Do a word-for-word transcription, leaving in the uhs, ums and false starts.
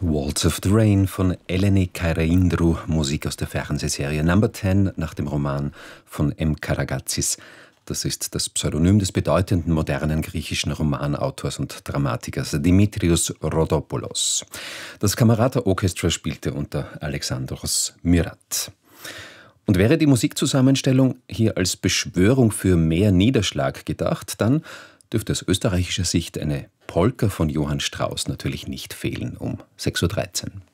Waltz of the Rain von Eleni Kairaindrou, Musik aus der Fernsehserie Number zehn nach dem Roman von M. Karagazis. Das ist das Pseudonym des bedeutenden modernen griechischen Romanautors und Dramatikers Dimitrios Rhodopoulos. Das Camerata Orchestra spielte unter Alexandros Myrat. Und wäre die Musikzusammenstellung hier als Beschwörung für mehr Niederschlag gedacht, dann dürfte aus österreichischer Sicht eine Polka von Johann Strauss natürlich nicht fehlen um sechs Uhr dreizehn.